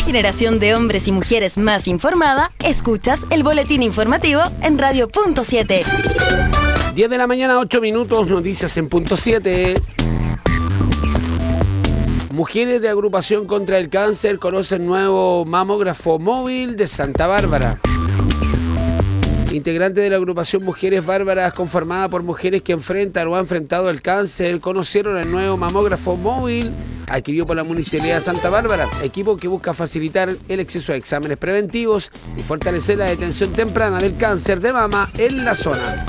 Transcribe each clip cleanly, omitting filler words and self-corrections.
generación de hombres y mujeres más informada, escuchas el boletín informativo en Radio Punto 7. 10 de la mañana, 8 minutos, noticias en Punto 7. Mujeres de Agrupación contra el Cáncer conocen nuevo mamógrafo móvil de Santa Bárbara. Integrantes de la agrupación Mujeres Bárbaras, conformada por mujeres que enfrentan o han enfrentado el cáncer, conocieron el nuevo mamógrafo móvil adquirido por la Municipalidad de Santa Bárbara, equipo que busca facilitar el acceso a exámenes preventivos y fortalecer la detención temprana del cáncer de mama en la zona.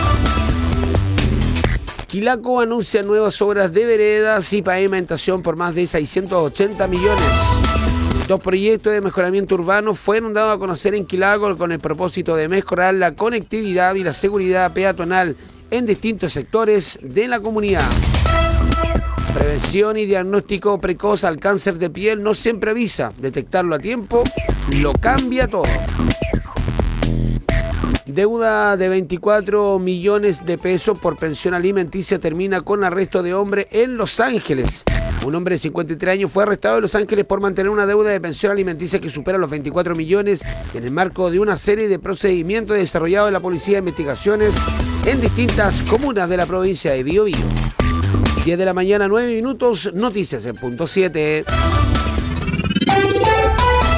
Quilaco anuncia nuevas obras de veredas y pavimentación por más de 680 millones. 2 proyectos de mejoramiento urbano fueron dados a conocer en Quilaco con el propósito de mejorar la conectividad y la seguridad peatonal en distintos sectores de la comunidad. Prevención y diagnóstico precoz al cáncer de piel no siempre avisa. Detectarlo a tiempo lo cambia todo. Deuda de 24 millones de pesos por pensión alimenticia termina con arresto de hombre en Los Ángeles. Un hombre de 53 años fue arrestado en Los Ángeles por mantener una deuda de pensión alimenticia que supera los 24 millones en el marco de una serie de procedimientos desarrollados en la Policía de Investigaciones en distintas comunas de la provincia de Biobío. 10 de la mañana, 9 minutos, noticias en Punto 7.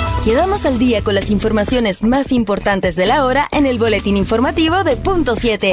Quedamos al día con las informaciones más importantes de la hora en el boletín informativo de Punto 7.